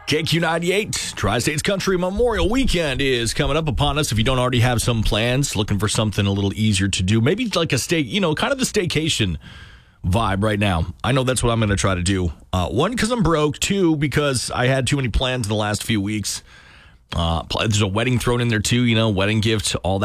KQ98, Tri-States Country Memorial Weekend is coming up upon us. If you don't already have some plans, looking for something a little easier to do, maybe like a stay, kind of the staycation vibe right now. I know that's what I'm going to try to do. One, because I'm broke. Two, because I had too many plans in the last few weeks. There's a wedding thrown in there too, wedding gift, all that.